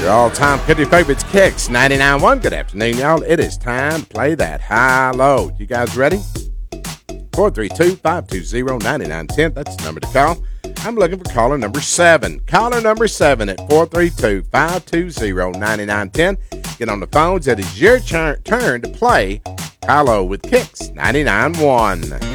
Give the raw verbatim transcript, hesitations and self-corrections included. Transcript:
Your all-time country favorites, Kicks ninety-nine point one. Good afternoon, y'all. It is time to play that high-low. You guys ready? four three two, five two zero, nine nine one zero. That's the number to call. I'm looking for caller number seven. Caller number seven at four three two, five two zero, nine nine one zero. Get on the phones. It is your turn, turn to play high-low with Kicks ninety-nine point one.